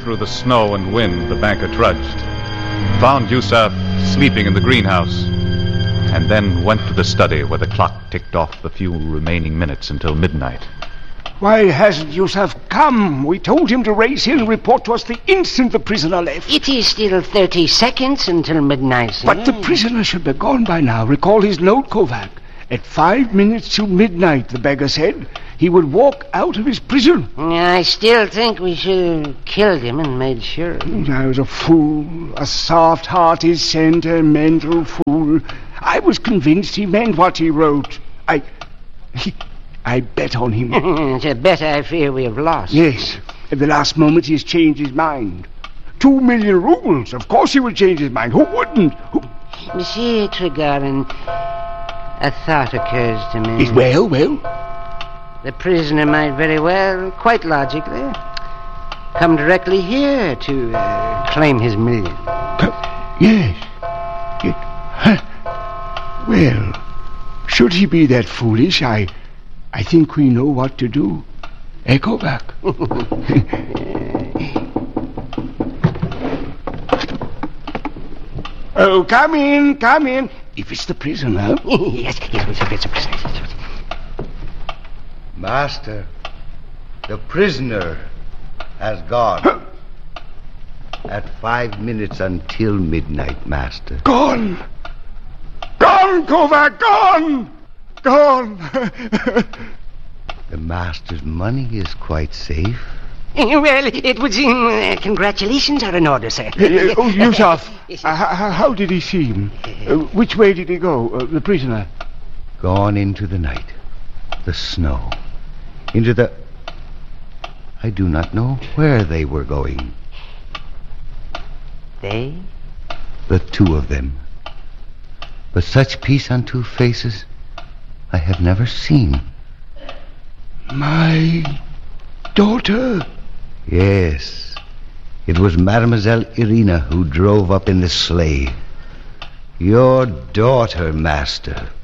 through the snow and wind, the banker trudged. Found Yusuf sleeping in the greenhouse, and then went to the study where the clock ticked off the few remaining minutes until midnight. Why hasn't Yusuf come? We told him to race in and report to us the instant the prisoner left. It is still 30 seconds until midnight, sir. But the prisoner should be gone by now. Recall his note, Kovac. At 5 minutes to midnight, the beggar said, he would walk out of his prison. I still think we should have killed him and made sure. I was a fool, a soft-hearted, sentimental fool. I was convinced he meant what he wrote. I bet on him. It's a bet I fear we have lost. Yes. At the last moment, he's changed his mind. 2 million rubles. Of course he would change his mind. Who wouldn't? Monsieur Trigarin, a thought occurs to me. Well? The prisoner might very well, quite logically, come directly here to claim his million. Yes. Well, should he be that foolish, I think we know what to do. Echo back. Oh, come in. If it's the prisoner. Yes, it's a prisoner. Master, the prisoner has gone. At 5 minutes until midnight, Master. Gone, Kovac, gone! The Master's money is quite safe. Well, it would seem congratulations are in order, sir. Yusuf, how did he seem? Which way did he go, the prisoner? Gone into the night, the snow, into the... I do not know where they were going. They? The two of them. But such peace on two faces I have never seen. My daughter? Yes. It was Mademoiselle Irina who drove up in the sleigh. Your daughter, Master.